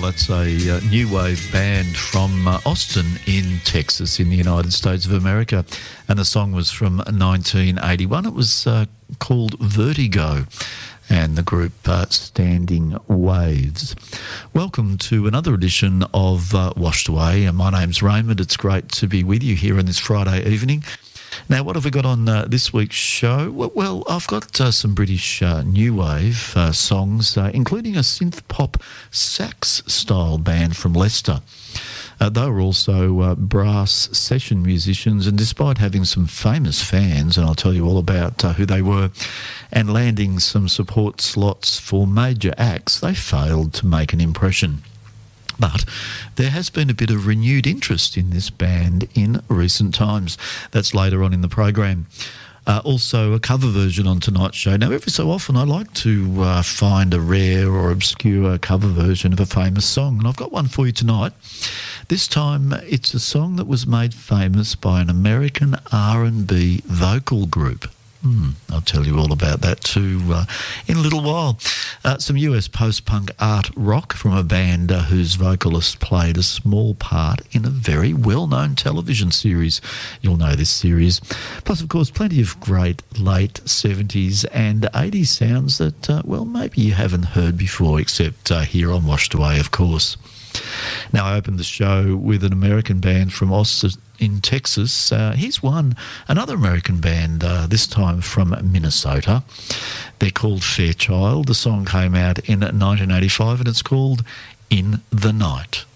That's a new wave band from Austin in Texas in the United States of America, and the song was from 1981. It was called Vertigo, and the group Standing Waves. Welcome to another edition of Washed Away. My name's Raymond. It's great to be with you here on this Friday evening. Now, what have we got on this week's show? Well, I've got some British new wave songs, including a synth pop sax-style band from Leicester. They were also brass session musicians, and despite having some famous fans, and I'll tell you all about who they were, and landing some support slots for major acts, they failed to make an impression. But there has been a bit of renewed interest in this band in recent times. That's later on in the program. Also a cover version on tonight's show. Now, every so often I like to find a rare or obscure cover version of a famous song, and I've got one for you tonight. This time it's a song that was made famous by an American R&B vocal group. I'll tell you all about that too in a little while. Some US post-punk art rock from a band whose vocalist played a small part in a very well-known television series. You'll know this series. Plus, of course, plenty of great late 70s and 80s sounds that, well, maybe you haven't heard before, except here on Washed Away, of course. Now, I opened the show with an American band from Austin in Texas. Here's another American band, this time from Minnesota. They're called Fairchild. The song came out in 1985 and it's called In the Night.